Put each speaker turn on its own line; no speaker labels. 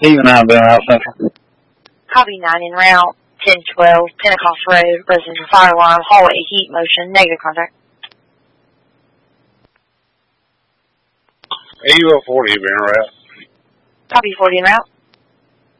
Even I've been out central.
Copy 9 en route, 1012, Pentecost Road, residential fire alarm, hallway, heat, motion, negative contact.
AUL 40 been en route.
Copy 40 en route.